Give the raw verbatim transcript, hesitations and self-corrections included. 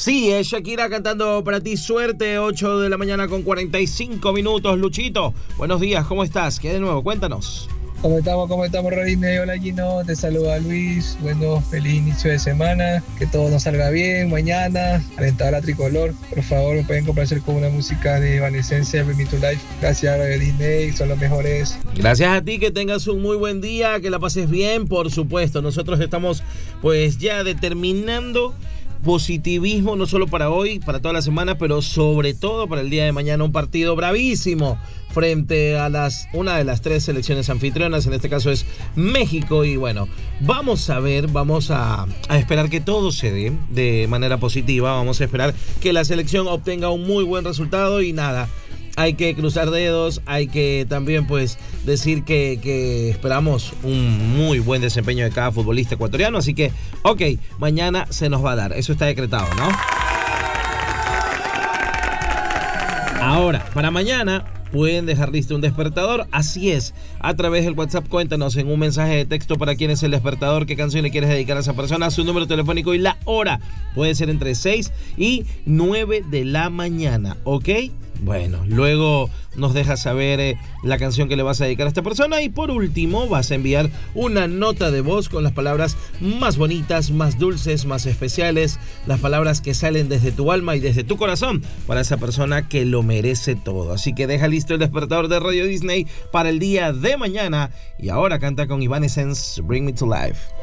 Sí, es Shakira cantando para ti Suerte, ocho de la mañana con cuarenta y cinco minutos. Luchito, buenos días, ¿cómo estás? ¿Qué de nuevo? Cuéntanos. ¿Cómo estamos? ¿Cómo estamos, Rodine? Hola, Gino. Te saluda Luis. Bueno, feliz inicio de semana. Que todo nos salga bien mañana. Alentar a Tricolor. Por favor, me pueden complacer con una música de Evanescencia, Bring Me to Life. Gracias, Radio Disney. Son los mejores. Gracias a ti, que tengas un muy buen día, que la pases bien, por supuesto. Nosotros estamos pues ya determinando positivismo, no solo para hoy, para toda la semana, pero sobre todo para el día de mañana, un partido bravísimo frente a las una de las tres selecciones anfitrionas, en este caso es México, y bueno, vamos a ver, vamos a, a esperar que todo se dé de manera positiva, vamos a esperar que la selección obtenga un muy buen resultado y nada, hay que cruzar dedos, hay que también pues decir que, que esperamos un muy buen desempeño de cada futbolista ecuatoriano, así que, ok, mañana se nos va a dar, eso está decretado, ¿no? Ahora, para mañana pueden dejar listo un despertador, así es, a través del WhatsApp. Cuéntanos en un mensaje de texto para quién es el despertador, qué canción le quieres dedicar a esa persona, su número telefónico y la hora. Puede ser entre seis y nueve de la mañana, ¿ok? Bueno, luego nos dejas saber eh, la canción que le vas a dedicar a esta persona y por último vas a enviar una nota de voz con las palabras más bonitas, más dulces, más especiales, las palabras que salen desde tu alma y desde tu corazón para esa persona que lo merece todo. Así que deja listo el despertador de Radio Disney para el día de mañana y ahora canta con Evanescence, Bring Me to Life.